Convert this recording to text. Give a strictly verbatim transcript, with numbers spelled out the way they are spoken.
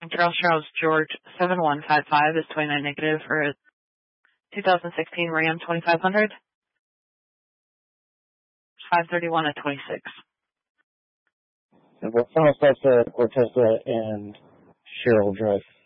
Charles Charles George seven one five five is twenty-nine negative for a two thousand sixteen Ram twenty-five hundred. five thirty-one at twenty-six. And what final stops at Cortez and Cheryl Drive?